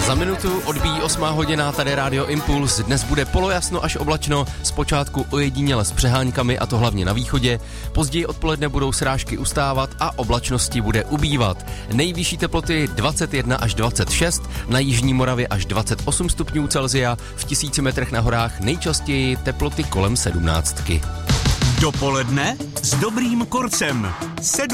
Za minutu odbíjí 8 hodina, tady Rádio Impuls. Dnes bude polojasno až oblačno, zpočátku ojediněle s přeháňkami, a to hlavně na východě. Později odpoledne budou srážky ustávat a oblačnosti bude ubývat. Nejvyšší teploty 21 až 26, na jižní Moravě až 28 stupňů Celsia, v 1000 metrech na horách nejčastěji teploty kolem 17. Dopoledne s Dobrým Korcem.